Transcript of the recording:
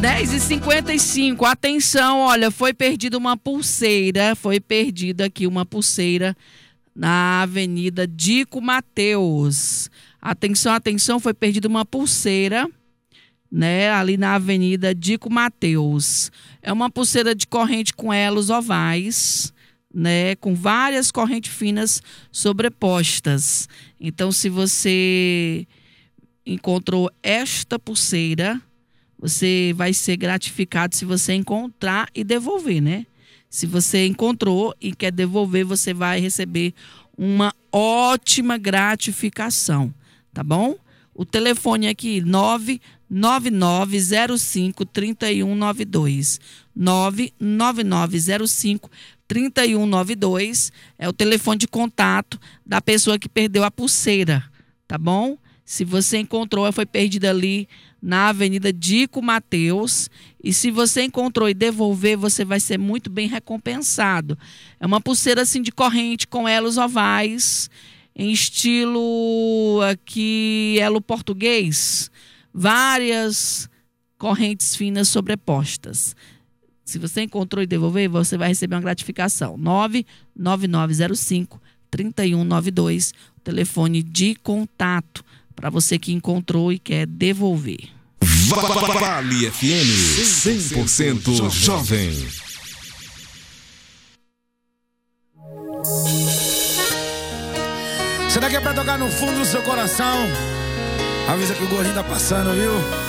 10h55, atenção, olha, foi perdida aqui uma pulseira na Avenida Dico Mateus. Atenção, foi perdida uma pulseira, né, ali na Avenida Dico Mateus. É uma pulseira de corrente com elos ovais, né, com várias correntes finas sobrepostas. Então, se você encontrou esta pulseira, você vai ser gratificado se você encontrar e devolver, né? Se você encontrou e quer devolver, você vai receber uma ótima gratificação, tá bom? O telefone aqui, 99905-3192. 99905-3192 é o telefone de contato da pessoa que perdeu a pulseira, tá bom? Se você encontrou, foi perdida ali na Avenida Dico Mateus. E se você encontrou e devolver, você vai ser muito bem recompensado. É uma pulseira assim de corrente com elos ovais, em estilo aqui, elo português. Várias correntes finas sobrepostas. Se você encontrou e devolver, você vai receber uma gratificação. 99905-3192, o telefone de contato para você que encontrou e quer devolver. Vale FM 100% jovem. Isso daqui é pra tocar no fundo do seu coração. Avisa que o gordinho tá passando, viu?